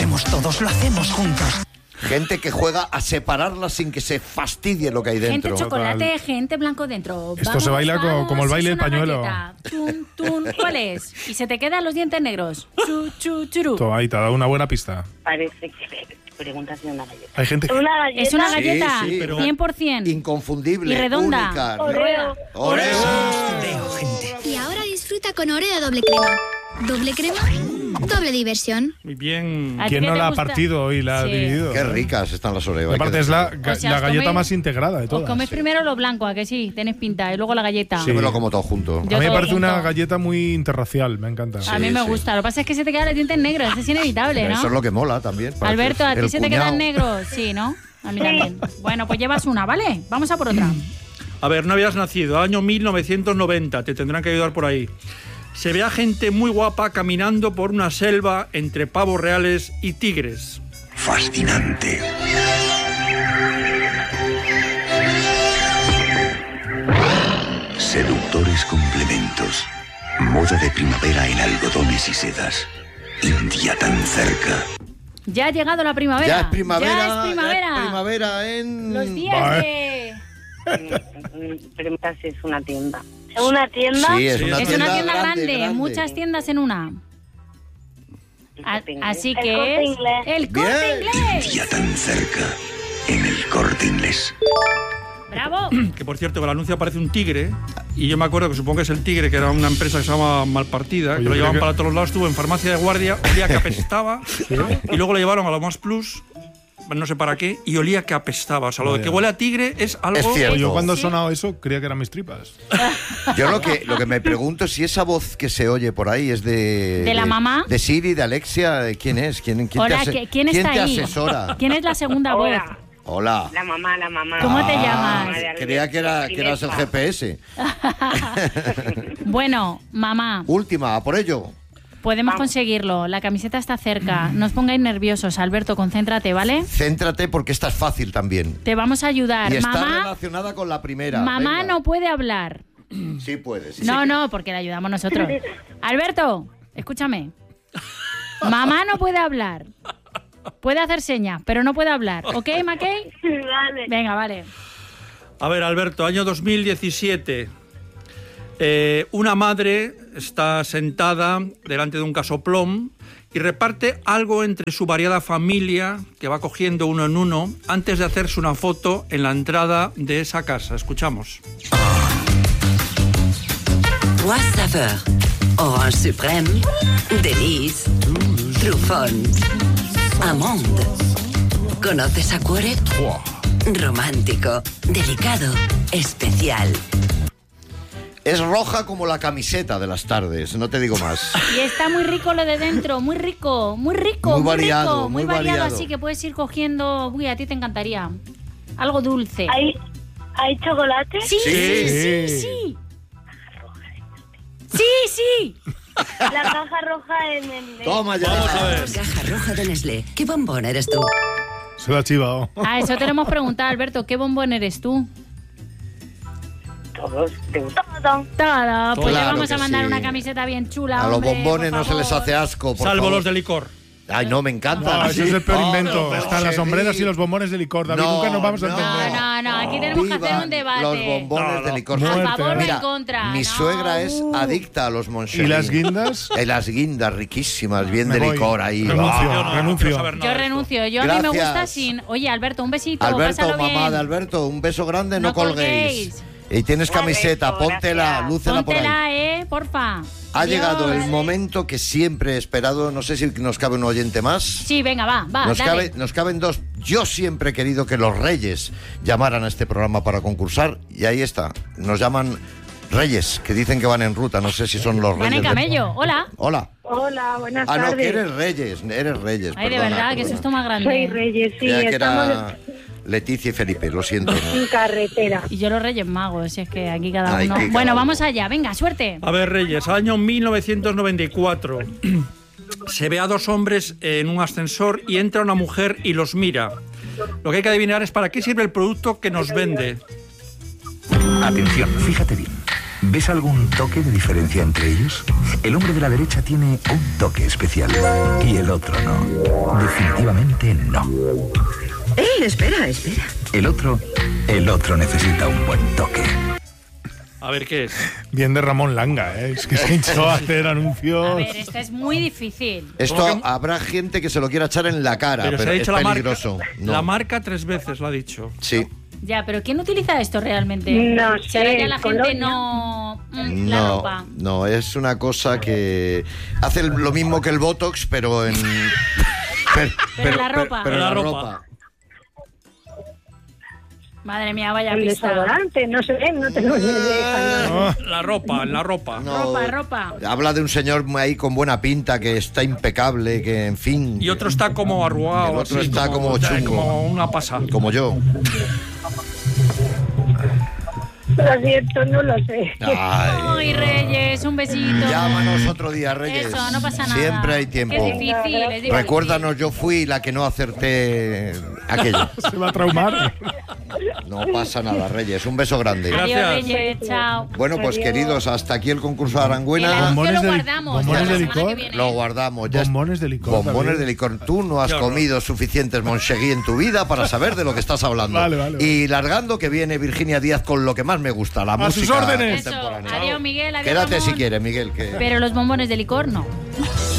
podemos todos, lo hacemos juntos. Gente que juega a separarlas sin que se fastidie lo que hay dentro. Gente chocolate, gente blanco dentro. Esto se baila como el baile del pañuelo. Tun, tun. ¿Cuál es? Y se te quedan los dientes negros. Chu, chu, churú. Todo ahí te ha dado una buena pista. Parece que preguntas de una galleta. Hay gente que... Es una galleta, Sí, pero 100%. Inconfundible, Y redonda. única. Oreo. Oreo. Oreo, gente. Y ahora disfruta con Oreo doble crema. ¿Doble crema? Doble diversión. Muy bien. ¿A ti ¿Quién qué no te la ha gusta? partido y la ha Sí. dividido? Qué ricas están las Oreo. hay Aparte que es la decirlo. O sea, la os galleta coméis- más integrada de Os todas. coméis primero lo blanco, ¿a que sí? Tenéis pinta. Y luego la galleta. Sí. Yo me lo como todo junto. Yo A mí me todo parece junto. una galleta muy interracial, me encanta. A mí me sí. gusta. Lo que pasa es que se te quedan los dientes negros. Eso es inevitable, ¿no? Eso es lo que mola también. parece. Alberto, ¿a ti El se te cuñado. quedan negros? Sí, ¿no? A mí también. Bueno, pues llevas una, ¿vale? Vamos a por otra. A ver, no habías nacido, año 1990, te tendrán que ayudar por ahí. Se ve a gente muy guapa caminando por una selva entre pavos reales y tigres. Fascinante. Seductores complementos. Moda de primavera en algodones y sedas. India tan cerca. Ya ha llegado la primavera. Ya es primavera. Ya es primavera. ya es primavera en... Los días de... Preguntas si es una tienda. ¿Es una tienda? Sí, es Sí, una Es tienda, una tienda grande, grande. muchas tiendas en una. Así El que Corte es... Inglés. ¡El Corte Bien. Inglés! India tan cerca. En el Corte Inglés. ¡Bravo! Que por cierto, que el anuncio aparece un tigre. Y yo me acuerdo que supongo que es el tigre, que era una empresa que se llama Malpartida, Oye, que lo llevaban creo que- para todos lados. Estuvo en farmacia de guardia, olía que apestaba. Y luego lo llevaron a lo más plus, no sé para qué, y olía que apestaba. O sea, lo de Vaya. que huele a tigre es algo... Es cierto. Pues yo cuando ha Sí. sonado eso creía que eran mis tripas. Yo lo que me pregunto es si esa voz que se oye por ahí es de... ¿De la mamá? De Siri, de Alexia, ¿de quién es? ¿Quién Hola, te, ¿quién está te ahí? asesora? ¿Quién es la segunda voz? Hola. Hola. La mamá. ¿Cómo te Ah, llamas? Creía que eras el GPS. Bueno, mamá, Última, a por ello. podemos conseguirlo. La camiseta está cerca. No os pongáis nerviosos. Alberto, concéntrate, ¿vale? Céntrate porque esta es fácil también. Te vamos a ayudar. Y está Mamá, relacionada con la primera. mamá Venga. no puede hablar. Sí puede. Sí, No, sí. no, porque le ayudamos nosotros. Alberto, escúchame. Mamá no puede hablar. Puede hacer señas, pero no puede hablar. ¿Ok, McKay? Vale. Venga, vale. A ver, Alberto, año 2017. Una madre está sentada delante de un casoplón y reparte algo entre su variada familia, que va cogiendo uno en uno, antes de hacerse una foto en la entrada de esa casa. Escuchamos. Trois saveurs. Orange suprême, délice, truffons, amande. ¿Conoces Aquare? Romántico, delicado, especial. Es roja como la camiseta de las tardes, no te digo más. Y está muy rico lo de dentro, muy rico, muy rico. Muy muy variado, rico, muy muy variado. variado. Así que puedes ir cogiendo. Uy, a ti te encantaría. Algo dulce. ¿Hay chocolate? Sí, sí, sí, Sí. sí. Sí, sí. La caja roja en el... Toma ya. Vamos a ver. Caja roja de Nestlé. ¿Qué bombón eres tú? Se lo ha chivado. A eso te lo hemos preguntado, Alberto. ¿Qué bombón eres tú? Todos. Todo. Todo. Pues le Claro vamos que a mandar sí. una camiseta bien chula. A los hombre, bombones por no se les favor. hace asco, por Salvo favor. los de licor. Ay, no, me encantan. No, ese es el peor Oh, invento. pero Están las sí. sombreras y los bombones de licor. David, No, nunca nos vamos a no. entender. No, aquí tenemos que hacer Vivan un debate. los bombones de licor. ¿A Muerte. favor o en Mira, contra? mi No. suegra es adicta a los Moncherín. ¿Y las guindas? Las guindas riquísimas, bien Me de voy. licor ahí. Renuncio. Ah. Yo no renuncio. quiero saber nada Yo de esto. renuncio. Yo a mí me Gracias. gusta sin... Oye, Alberto, un besito. Alberto, pásalo mamá bien. de Alberto, un beso grande, no, No colguéis. colguéis. Y tienes Vale, camiseta, eso, póntela, gracias. lúcela por ahí. Póntela, porfa. Ha Dios. llegado el momento que siempre he esperado. No sé si nos cabe un oyente más. Sí, venga, va, dale. Nos caben dos. Yo siempre he querido que los Reyes llamaran a este programa para concursar y ahí está. Nos llaman Reyes, que dicen que van en ruta. No sé si son los Van Reyes. en camello. Hola. Hola. Hola, buenas Ah, no, tardes. que eres Reyes. Ay, de perdona, verdad, que perdona. susto más grande. Soy Reyes, sí, Creía que estamos era Leticia y Felipe, lo siento. ¿no? en carretera. Y yo los Reyes Magos, si es que aquí cada Ay, uno... que cada Bueno, uno. vamos allá, venga, suerte. A ver, Reyes, año 1994. Se ve a dos hombres en un ascensor y entra una mujer y los mira. Lo que hay que adivinar es para qué sirve el producto que nos vende. Atención, fíjate bien. ¿Ves algún toque de diferencia entre ellos? El hombre de la derecha tiene un toque especial y el otro no. Definitivamente no. Espera. El otro necesita un buen toque. A ver, ¿qué es? Bien de Ramón Langa, ¿eh? Es que se hinchó a hacer anuncios. A ver, esta es muy difícil. Esto habrá gente que se lo quiera echar en la cara, pero se ha es dicho peligroso. la marca 3 veces, lo ha dicho. Sí. Ya, pero ¿quién utiliza esto realmente? No Si ahora sé, ya la gente Colonia. no... la ropa. No, es una cosa que hace lo mismo que el Botox, pero en... Pero la ropa. Pero La la ropa. ropa. Madre mía, vaya El pista. desodorante, no sé, no tengo ni idea. La ropa. No, Ropa. habla de un señor ahí con buena pinta, que está impecable, que en fin... Y otro está como arrugado. El otro así, está como chungo. Como una pasa. Como yo. Lo siento, no lo sé. Ay, Reyes, un besito. Llámanos otro día, Reyes. Eso, no pasa nada. Siempre hay tiempo. Es difícil. Recuérdanos, yo fui la que no acerté aquello. Se va a traumar. No pasa nada, Reyes. Un beso grande. Adiós, Reyes, chao. Bueno, pues queridos, hasta aquí el concurso de El Arangüena. anuncio Bombones lo de guardamos. bombones para la de semana licor. que viene. Lo guardamos. Bombones de licor. Bombones también. de licor. Tú no has Qué horror. comido suficientes Monchegui en tu vida para saber de lo que estás hablando. Vale. Y largando que viene Virginia Díaz con lo que más me gusta, la A sus música órdenes. Eso. contemporánea. Adiós, Miguel. Adiós, Quédate Ramón. si quieres, Miguel. Que... Pero los bombones de licor no.